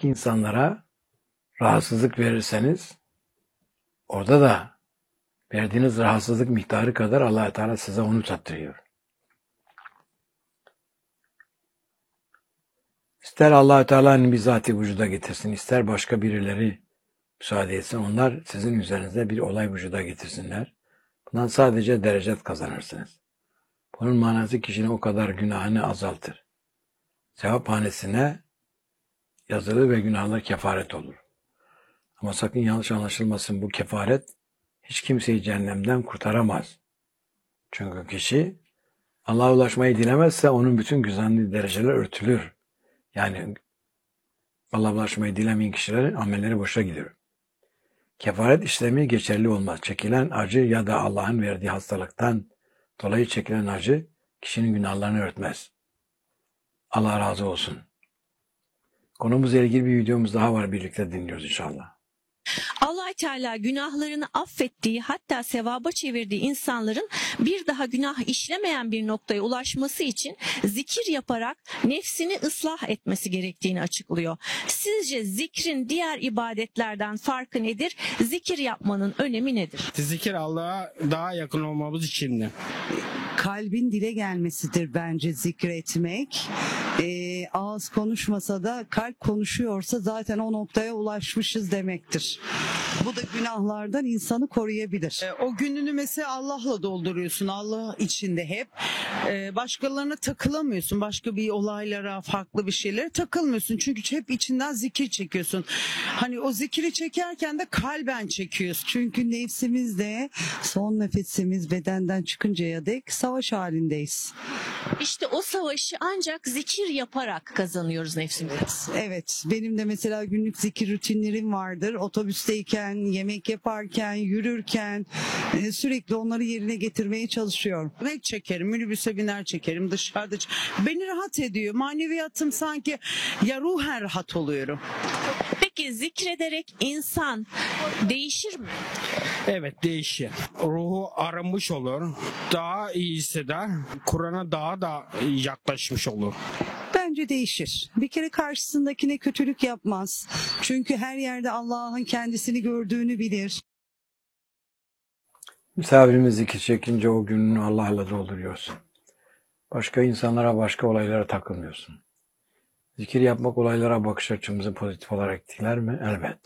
etrafındaki insanlara rahatsızlık verirseniz orada da verdiğiniz rahatsızlık miktarı kadar Allah Teala size onu tattırıyor. İster Allah Teala'nın bizzati vücuda getirsin, ister başka birileri müsaade etsin, onlar sizin üzerinizde bir olay vücuda getirsinler. Bundan sadece derecet kazanırsınız. Bunun manası kişinin o kadar günahını azaltır. Sevaphanesine yazılı ve günahlar kefaret olur. Ama sakın yanlış anlaşılmasın, bu kefaret hiç kimseyi cehennemden kurtaramaz. Çünkü kişi Allah'a ulaşmayı dilemezse onun bütün güzelliği dereceler örtülür. Yani Allah'a ulaşmayı dilemeyen kişilerin amelleri boşa gidiyor. Kefaret işlemi geçerli olmaz. Çekilen acı ya da Allah'ın verdiği hastalıktan dolayı çekilen acı kişinin günahlarını örtmez. Allah razı olsun. Konumuzla ilgili bir videomuz daha var, birlikte dinliyoruz inşallah. Allah Teala günahlarını affettiği, hatta sevaba çevirdiği insanların bir daha günah işlemeyen bir noktaya ulaşması için zikir yaparak nefsini ıslah etmesi gerektiğini açıklıyor. Sizce zikrin diğer ibadetlerden farkı nedir? Zikir yapmanın önemi nedir? Zikir Allah'a daha yakın olmamız içindir. Kalbin dile gelmesidir bence zikretmek. Ağız konuşmasa da kalp konuşuyorsa zaten o noktaya ulaşmışız demektir. Bu da günahlardan insanı koruyabilir. O gününü mesela Allah'la dolduruyorsun. Allah içinde hep. Başkalarına takılamıyorsun. Başka bir olaylara, farklı bir şeylere takılmıyorsun. Çünkü hep içinden zikir çekiyorsun. Hani o zikri çekerken de kalben çekiyorsun. Çünkü nefsimizde son nefesimiz bedenden çıkıncaya dek savaş halindeyiz. İşte o savaşı ancak zikir yaparak kazanıyoruz nefsimizi. Evet, benim de mesela günlük zikir rutinlerim vardır. Otobüsteyken, yemek yaparken, yürürken sürekli onları yerine getirmeye çalışıyorum. Yemek çekerim, minibüse biner çekerim, dışarıda beni rahat ediyor. Maneviyatım sanki ruhen rahat oluyorum. Peki zikrederek insan değişir mi? Evet, değişir. Ruhu arınmış olur. Daha iyi hisseder. Kur'an'a daha da yaklaşmış olur. Bence değişir. Bir kere karşısındakine kötülük yapmaz. Çünkü her yerde Allah'ın kendisini gördüğünü bilir. Misafirimiz zikir çekince o gününü Allah'la dolduruyorsun. Başka insanlara, başka olaylara takılmıyorsun. Zikir yapmak olaylara bakış açımızı pozitif olarak etkiler mi? Elbet.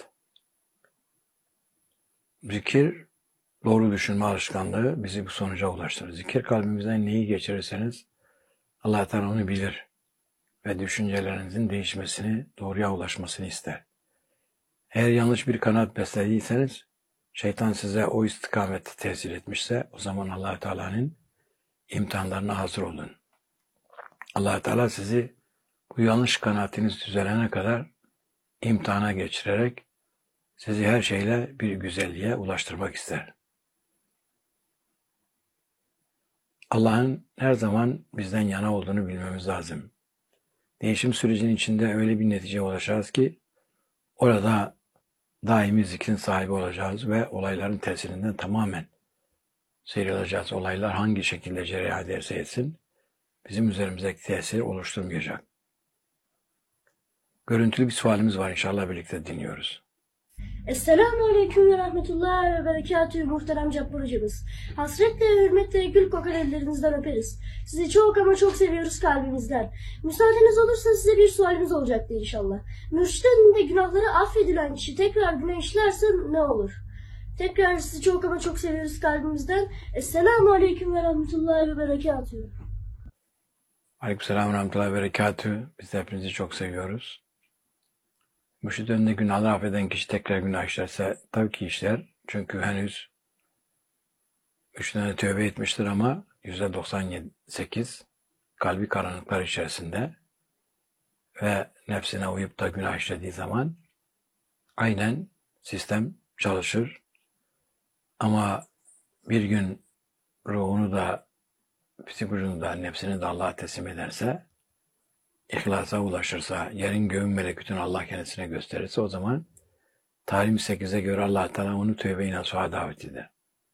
Zikir, doğru düşünme alışkanlığı bizi bu sonuca ulaştırır. Zikir kalbimizden neyi geçirirseniz Allah Teala onu bilir ve düşüncelerinizin değişmesini, doğruya ulaşmasını ister. Eğer yanlış bir kanaat beslediyseniz, şeytan size o istikamette tesir etmişse, o zaman Allah Teala'nın imtihanlarına hazır olun. Allah Teala sizi bu yanlış kanaatiniz düzelene kadar imtihana geçirerek sizi her şeyle bir güzelliğe ulaştırmak ister. Allah'ın her zaman bizden yana olduğunu bilmemiz lazım. Değişim sürecinin içinde öyle bir neticeye ulaşacağız ki orada daimi zikrin sahibi olacağız ve olayların tesirinden tamamen sıyrılacağız. Olaylar hangi şekilde cereyan ederse etsin bizim üzerimizdeki tesiri oluşturmayacak. Görüntülü bir sualimiz var, inşallah birlikte dinliyoruz. Esselamualeyküm ve rahmetullahi ve berekatühü muhterem Cabbar hocamız. Hasretle ve hürmetle gül kokar ellerinizden öperiz. Sizi çok ama çok seviyoruz kalbimizden. Müsaadeniz olursa size bir sualimiz olacaktı inşallah. Mürşidin de günahları affedilen kişi tekrar günah işlerse ne olur? Tekrar sizi çok ama çok seviyoruz kalbimizden. Esselamualeyküm ve rahmetullahi ve berekatühü. Aleykümselam ve rahmetullahi ve berekatühü. Biz de hepinizi çok seviyoruz. Mürşid önünde günahları affeden kişi tekrar günah işlerse tabii ki işler. Çünkü henüz mürşidine tövbe etmiştir ama %98 kalbi karanlıklar içerisinde ve nefsine uyup da günah işlediği zaman aynen sistem çalışır. Ama bir gün ruhunu da, psikolojisini da, nefsini de Allah'a teslim ederse, İhlasa ulaşırsa, yerin göğün melekutunu Allah kendisine gösterirse o zaman Talim 8'e göre Allah Teala onu tövbe-i nasuha davet eder.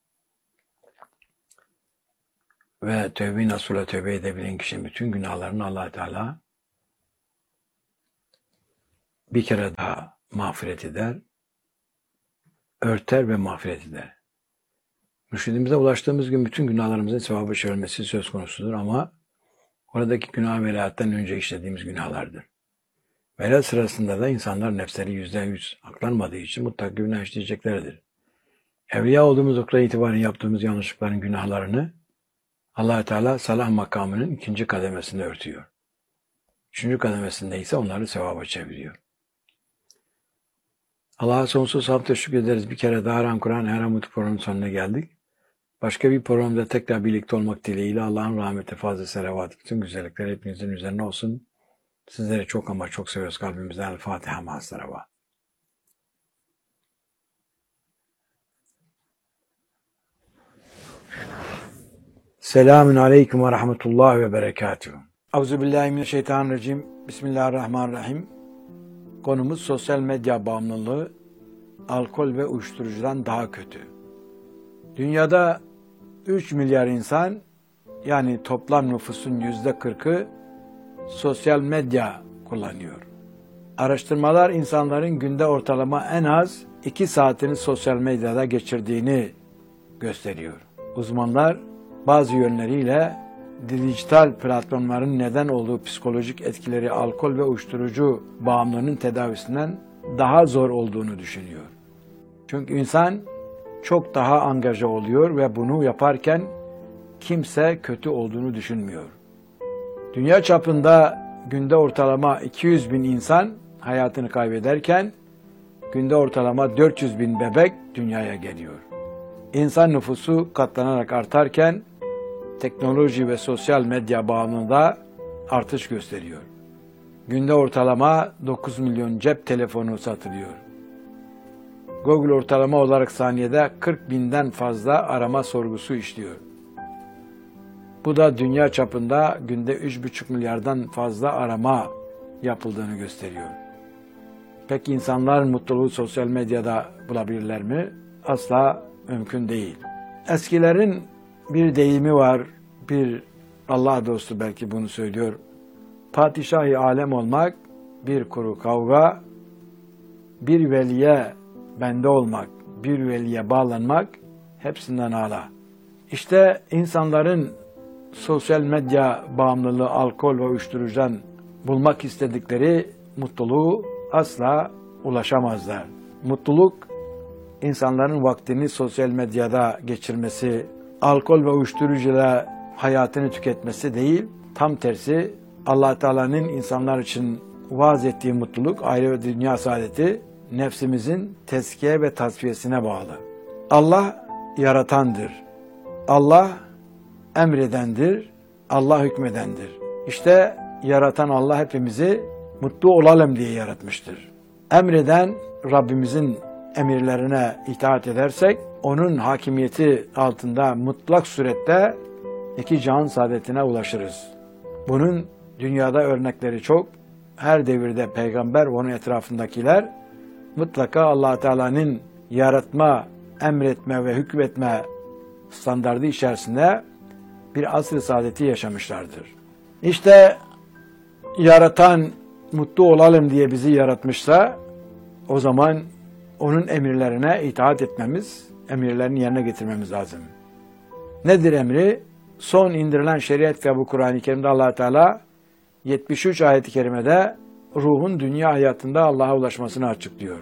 Ve tövbe-i nasuhla tövbe edebilen kişinin bütün günahlarını Allah Teala bir kere daha mağfiret eder, örter ve mağfiret eder. Mürşidimize ulaştığımız gün bütün günahlarımızın sevabı çevrilmesi söz konusudur ama oradaki günah velayetten önce işlediğimiz günahlardır. Velayet sırasında da insanlar nefsleri %100 aklanmadığı için mutlak günah işleyeceklerdir. Evliya olduğumuz noktada itibaren yaptığımız yanlışlıkların günahlarını Allah-u Teala salah makamının 2. kademesinde örtüyor. 3. kademesinde ise onları sevaba çeviriyor. Allah'a sonsuz hamd teşekkür ederiz. Bir kere daha Aram Kur'an Her Hamut programının sonuna geldik. Başka bir programda tekrar birlikte olmak dileğiyle Allah'ın rahmeti, fazla selavatı, bütün güzellikler hepinizin üzerine olsun. Sizleri çok ama çok seviyoruz kalbimizden. El Fatiha ma'as-salavat. Selamun aleyküm ve rahmetullahi ve berekatuhu. Euzubillahimineşşeytanirracim. Bismillahirrahmanirrahim. Konumuz sosyal medya bağımlılığı, alkol ve uyuşturucudan daha kötü. Dünyada 3 milyar insan, yani toplam nüfusun %40'ı sosyal medya kullanıyor. Araştırmalar insanların günde ortalama en az 2 saatini sosyal medyada geçirdiğini gösteriyor. Uzmanlar bazı yönleriyle dijital platformların neden olduğu psikolojik etkileri alkol ve uyuşturucu bağımlılığının tedavisinden daha zor olduğunu düşünüyor. Çünkü insan çok daha angaja oluyor ve bunu yaparken kimse kötü olduğunu düşünmüyor. Dünya çapında günde ortalama 200 bin insan hayatını kaybederken günde ortalama 400 bin bebek dünyaya geliyor. İnsan nüfusu katlanarak artarken teknoloji ve sosyal medya bağımlılığında artış gösteriyor. Günde ortalama 9 milyon cep telefonu satılıyor. Google ortalama olarak saniyede 40 binden fazla arama sorgusu işliyor. Bu da dünya çapında günde 3,5 milyardan fazla arama yapıldığını gösteriyor. Peki insanlar mutluluğu sosyal medyada bulabilirler mi? Asla mümkün değil. Eskilerin bir deyimi var, bir Allah dostu belki bunu söylüyor. Padişah-ı alem olmak, bir kuru kavga, bir veliye bende olmak, bir veliye bağlanmak hepsinden âlâ. İşte insanların sosyal medya bağımlılığı, alkol ve uyuşturucudan bulmak istedikleri mutluluğu asla ulaşamazlar. Mutluluk, insanların vaktini sosyal medyada geçirmesi, alkol ve uyuşturucuyla hayatını tüketmesi değil, tam tersi Allah Teala'nın insanlar için vaaz ettiği mutluluk, aile ve dünya saadeti nefsimizin tezkiye ve tasfiyesine bağlı. Allah yaratandır. Allah emredendir. Allah hükmedendir. İşte yaratan Allah hepimizi mutlu olalım diye yaratmıştır. Emreden Rabbimizin emirlerine itaat edersek, onun hakimiyeti altında mutlak surette iki cihan saadetine ulaşırız. Bunun dünyada örnekleri çok. Her devirde peygamber ve onun etrafındakiler mutlaka Allah Teala'nın yaratma, emretme ve hükmetme standardı içerisinde bir asr-ı saadeti yaşamışlardır. İşte yaratan mutlu olalım diye bizi yaratmışsa o zaman onun emirlerine itaat etmemiz, emirlerini yerine getirmemiz lazım. Nedir emri? Son indirilen şeriat ve bu Kur'an-ı Kerim'de Allah Teala 73 ayet-i kerimede ruhun dünya hayatında Allah'a ulaşmasını açıklıyor.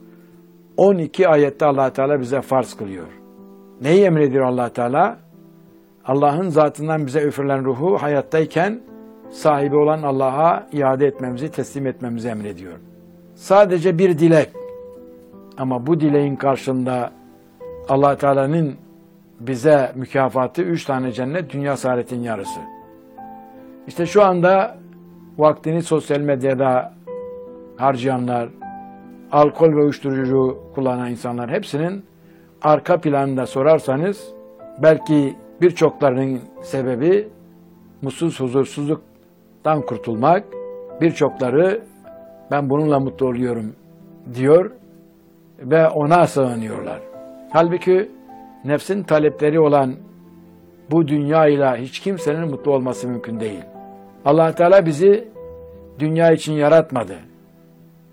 12 ayette Allah Teala bize farz kılıyor. Neyi emrediyor Allah Teala? Allah'ın zatından bize üfürülen ruhu hayattayken sahibi olan Allah'a iade etmemizi, teslim etmemizi emrediyor. Sadece bir dilek. Ama bu dileğin karşılığında Allah Teala'nın bize mükafatı 3 tane cennet, dünya saadetin yarısı. İşte şu anda vaktini sosyal medyada harcayanlar, alkol ve uyuşturucu kullanan insanlar hepsinin arka planında sorarsanız belki birçoklarının sebebi mutsuz, huzursuzluktan kurtulmak. Birçokları ben bununla mutlu oluyorum diyor ve ona sığınıyorlar. Halbuki nefsin talepleri olan bu dünyayla hiç kimsenin mutlu olması mümkün değil. Allah Teala bizi dünya için yaratmadı.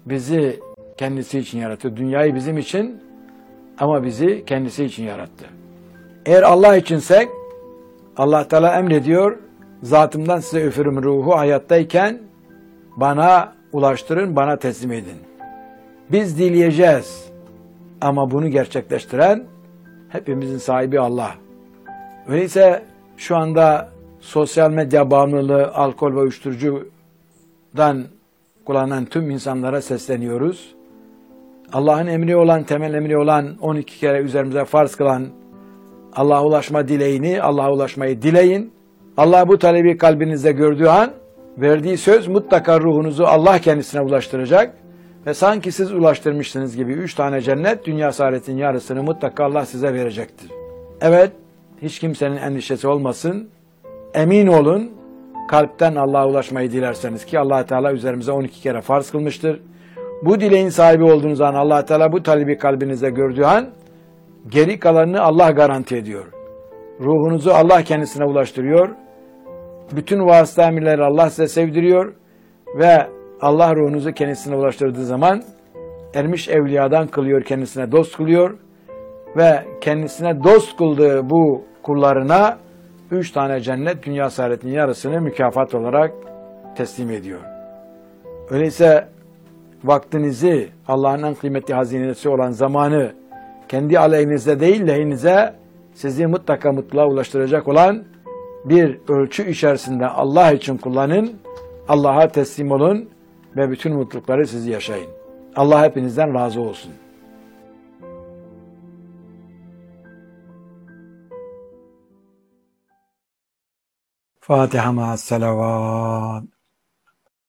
bizi kendisi için yarattı. Dünyayı bizim için ama bizi kendisi için yarattı. Eğer Allah içinsek, Allah Teala emrediyor, zatımdan size üfürüm ruhu hayattayken bana ulaştırın, bana teslim edin. Biz dileyeceğiz ama bunu gerçekleştiren hepimizin sahibi Allah. Öyleyse şu anda sosyal medya bağımlılığı, alkol ve uyuşturucudan kullanan tüm insanlara sesleniyoruz. Allah'ın emri olan, temel emri olan 12 kere üzerimize farz kılan Allah'a ulaşma dileğini, Allah'a ulaşmayı dileyin. Allah bu talebi kalbinizde gördüğü an verdiği söz mutlaka ruhunuzu Allah kendisine ulaştıracak ve sanki siz ulaştırmışsınız gibi 3 tane cennet, dünya saadetin yarısını mutlaka Allah size verecektir. Evet, hiç kimsenin endişesi olmasın. Emin olun, kalpten Allah'a ulaşmayı dilerseniz ki Allah Teala üzerimize 12 kere farz kılmıştır. Bu dileğin sahibi olduğunuz an Allah Teala bu talebi kalbinizde gördüğü an geri kalanını Allah garanti ediyor. Ruhunuzu Allah kendisine ulaştırıyor. Bütün vasıta emirleri Allah size sevdiriyor ve Allah ruhunuzu kendisine ulaştırdığı zaman ermiş evliyadan kılıyor, kendisine dost kılıyor ve kendisine dost kıldığı bu kullarına 3 tane cennet, dünya saadetinin yarısını mükafat olarak teslim ediyor. Öyleyse vaktinizi, Allah'ın en kıymetli hazinesi olan zamanı kendi aleyhinizde değil lehinize sizi mutlaka mutluluğa ulaştıracak olan bir ölçü içerisinde Allah için kullanın, Allah'a teslim olun ve bütün mutlulukları siz yaşayın. Allah hepinizden razı olsun. Fatiha ma'as salavat.